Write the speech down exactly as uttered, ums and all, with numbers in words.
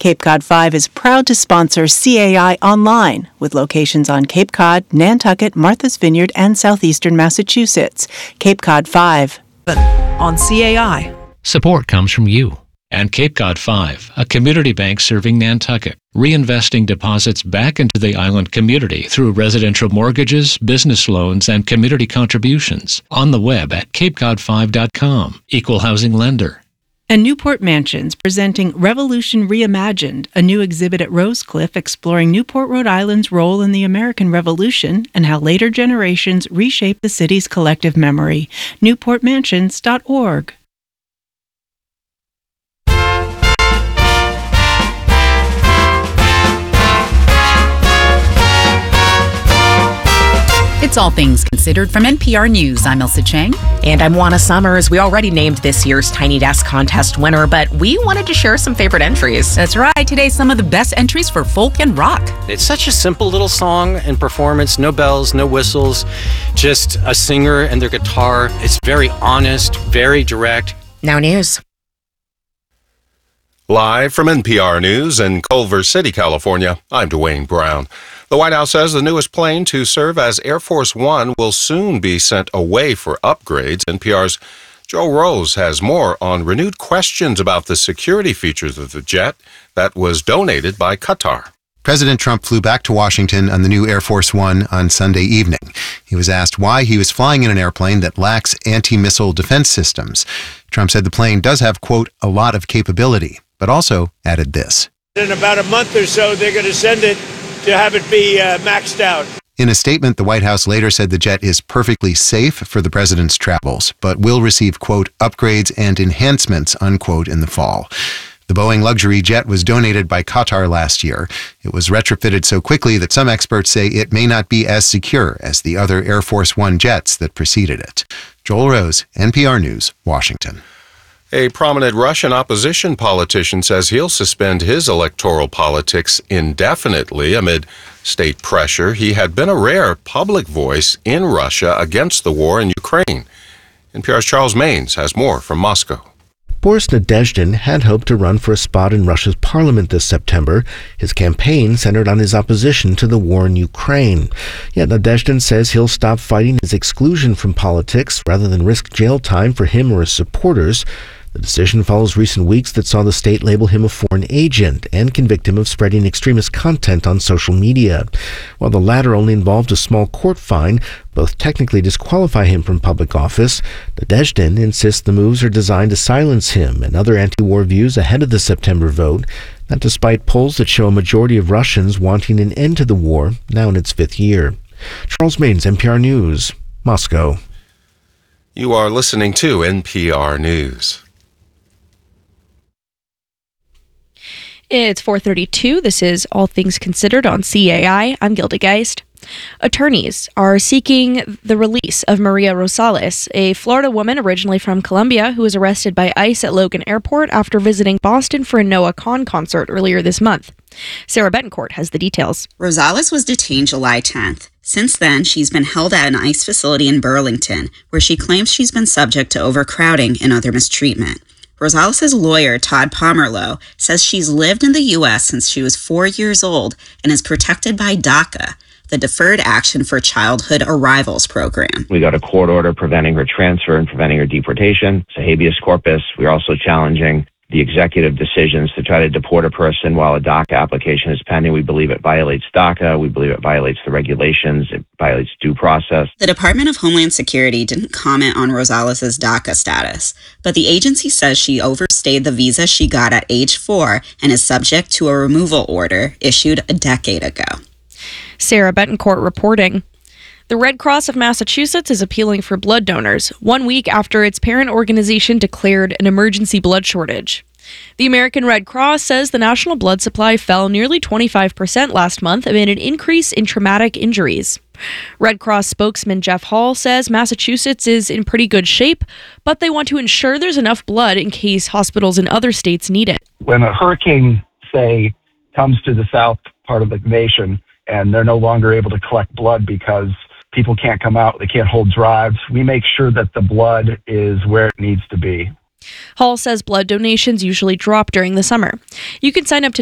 Cape Cod five is proud to sponsor C A I Online, with locations on Cape Cod, Nantucket, Martha's Vineyard, and southeastern Massachusetts. Cape Cod five. On C A I. Support comes from you and Cape Cod five, a community bank serving Nantucket, reinvesting deposits back into the island community through residential mortgages, business loans, and community contributions. On the web at cape cod five dot com. Equal housing lender. And Newport Mansions, presenting Revolution Reimagined, a new exhibit at Rosecliff exploring Newport, Rhode Island's role in the American Revolution and how later generations reshape the city's collective memory. newport mansions dot org. It's All Things Considered from N P R News. I'm Elsa Chang. And I'm Juana Summers. We already named this year's Tiny Desk Contest winner, but we wanted to share some favorite entries. That's right. Today, some of the best entries for folk and rock. It's such a simple little song and performance. No bells, no whistles, just a singer and their guitar. It's very honest, very direct. Now news. Live from N P R News in Culver City, California, I'm Dwayne Brown. The White House says the newest plane to serve as Air Force One will soon be sent away for upgrades. N P R's Joe Rose has more on renewed questions about the security features of the jet that was donated by Qatar. President Trump flew back to Washington on the new Air Force One on Sunday evening. He was asked why he was flying in an airplane that lacks anti-missile defense systems. Trump said the plane does have, quote, a lot of capability, but also added this. In about a month or so, they're going to send it to have it be uh, maxed out. In a statement, the White House later said the jet is perfectly safe for the president's travels, but will receive, quote, upgrades and enhancements, unquote, in the fall. The Boeing luxury jet was donated by Qatar last year. It was retrofitted so quickly that some experts say it may not be as secure as the other Air Force One jets that preceded it. Joel Rose, N P R News, Washington. A prominent Russian opposition politician says he'll suspend his electoral politics indefinitely amid state pressure. He had been a rare public voice in Russia against the war in Ukraine. N P R's Charles Maines has more from Moscow. Boris Nadezhdin had hoped to run for a spot in Russia's parliament this September. His campaign centered on his opposition to the war in Ukraine. Yet Nadezhdin says he'll stop fighting his exclusion from politics rather than risk jail time for him or his supporters. The decision follows recent weeks that saw the state label him a foreign agent and convict him of spreading extremist content on social media. While the latter only involved a small court fine, both technically disqualify him from public office. Nadezhdin insists the moves are designed to silence him and other anti-war views ahead of the September vote, that despite polls that show a majority of Russians wanting an end to the war, now in its fifth year. Charles Maines, N P R News, Moscow. You are listening to N P R News. It's four thirty-two. This is All Things Considered on C A I. I'm Gilda Geist. Attorneys are seeking the release of Maria Rosales, a Florida woman originally from Colombia who was arrested by ICE at Logan Airport after visiting Boston for a Noah Kahan concert earlier this month. Sarah Betancourt has the details. Rosales was detained July tenth. Since then, she's been held at an ICE facility in Burlington, where she claims she's been subject to overcrowding and other mistreatment. Rosales' lawyer, Todd Pomerleau, says she's lived in the U S since she was four years old and is protected by DACA, the Deferred Action for Childhood Arrivals program. We got a court order preventing her transfer and preventing her deportation. It's a habeas corpus. We're also challenging the executive decisions to try to deport a person while a DACA application is pending. We believe it violates DACA. We believe it violates the regulations. It violates due process. The Department of Homeland Security didn't comment on Rosales' DACA status, but the agency says she overstayed the visa she got at age four and is subject to a removal order issued a decade ago. Sarah Betancourt reporting. The Red Cross of Massachusetts is appealing for blood donors, one week after its parent organization declared an emergency blood shortage. The American Red Cross says the national blood supply fell nearly twenty-five percent last month amid an increase in traumatic injuries. Red Cross spokesman Jeff Hall says Massachusetts is in pretty good shape, but they want to ensure there's enough blood in case hospitals in other states need it. When a hurricane, say, comes to the south part of the nation and they're no longer able to collect blood because people can't come out, they can't hold drives, we make sure that the blood is where it needs to be. Hall says blood donations usually drop during the summer. You can sign up to